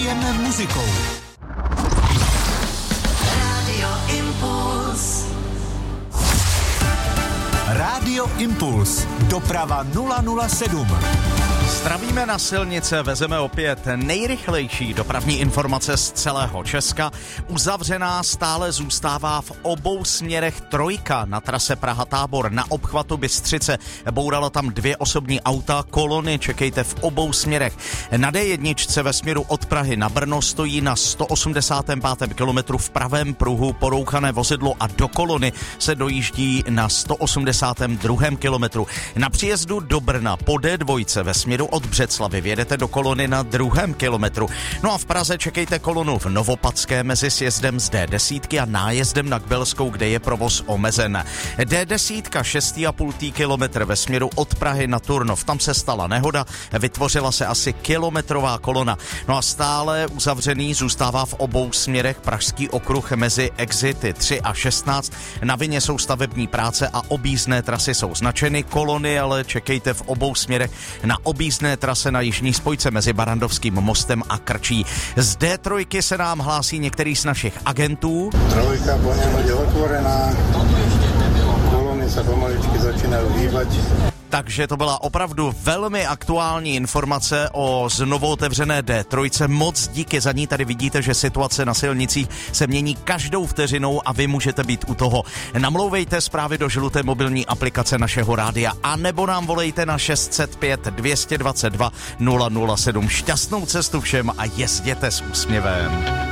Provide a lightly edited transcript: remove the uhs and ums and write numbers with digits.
Jen muzikou. Radio Impuls. Rádio Impuls. Doprava 007. Zdravíme na silnice, vezeme opět nejrychlejší dopravní informace z celého Česka. Uzavřená stále zůstává v obou směrech trojka na trase Praha-Tábor na obchvatu Bystřice. Bourala tam 2 osobní auta, kolony čekejte v obou směrech. Na D1 ve směru od Prahy na Brno stojí na 185. kilometru v pravém pruhu porouchané vozidlo a do kolony se dojíždí na 182. kilometru. Na příjezdu do Brna po D2 ve směru od Břeclavy vjedete do kolony na 2. kilometru. No a v Praze čekejte kolonu v Novopadské mezi sjezdem z D10 a nájezdem na Kbelskou, kde je provoz omezen. D10 6,5 kilometr ve směru od Prahy na Turnov. Tam se stala nehoda, vytvořila se asi kilometrová kolona. No a stále uzavřený zůstává v obou směrech Pražský okruh mezi exity 3 a 16. Na vině jsou stavební práce a objízdné trasy jsou značeny. Kolony ale čekejte v obou směrech na objízdné trase na jižní spojce mezi Barandovským mostem a Krčí. Z D3 se nám hlásí některý z našich agentů. Trojka poněkud je otvorená, kolony se pomaličky začínají hýbat. Takže to byla opravdu velmi aktuální informace o znovu otevřené D3. Moc díky za ní. Tady vidíte, že situace na silnicích se mění každou vteřinou a vy můžete být u toho. Namlouvejte zprávy do žluté mobilní aplikace našeho rádia a nebo nám volejte na 605 222 007. Šťastnou cestu všem a jezděte s úsměvem.